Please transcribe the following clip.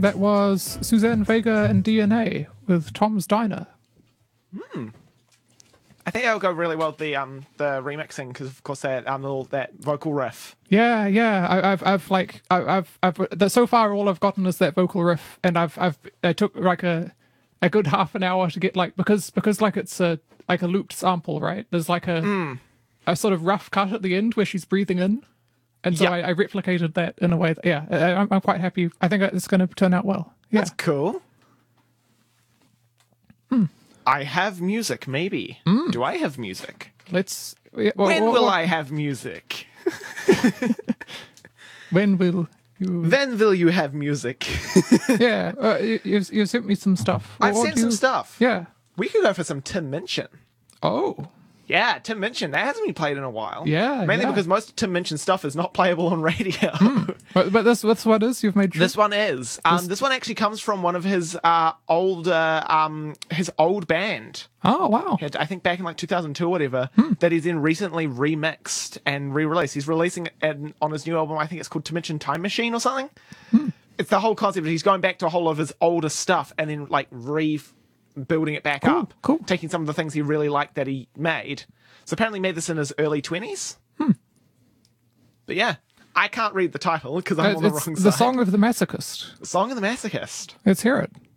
That was Suzanne Vega and DNA with Tom's Diner. I think that would go really well with the remixing because of course that that vocal riff. Yeah, yeah. So far all I've gotten is that vocal riff, and I took like a good half an hour to get because like it's a looped sample, right? There's like a sort of rough cut at the end where she's breathing in, and so I replicated that in a way. I'm quite happy. I think it's going to turn out well. Yeah. That's cool. I have music, maybe. Do I have music? Let's. When will I have music? When will you? When will you have music? Yeah, you sent me some stuff. I've sent some stuff. Yeah. We could go for some Tim Minchin. Oh. Yeah, Tim Minchin. That hasn't been played in a while. Yeah, mainly yeah. because most Tim Minchin stuff is not playable on radio. But this one is you've made. This one is. This one actually comes from one of his old band. Oh wow! I think back in like 2002 or whatever. That he's then recently remixed and re-released. He's releasing it on his new album. I think it's called Tim Minchin Time Machine or something. It's the whole concept. He's going back to a whole lot of his older stuff and then like building it back up. Cool. Taking some of the things he really liked that he made. So apparently made this in his early 20s. But yeah, I can't read the title because I'm on the wrong side. The Song of the Masochist. The Song of the Masochist. Let's hear it.